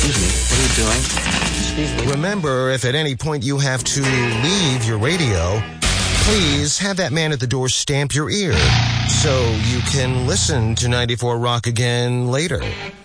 Excuse me, what are you doing? Excuse me. Remember, if at any point you have to leave your radio, please have that man at the door stamp your ear so you can listen to 94 Rock again later.